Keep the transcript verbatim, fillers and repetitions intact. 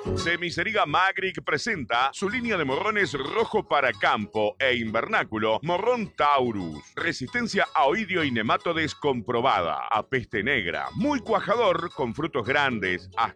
Cemiseriga Magric presenta su línea de morrones rojo para campo e invernáculo, Morrón Taurus. Resistencia a oidio y nematodes comprobada, a peste negra, muy cuajador con frutos grandes,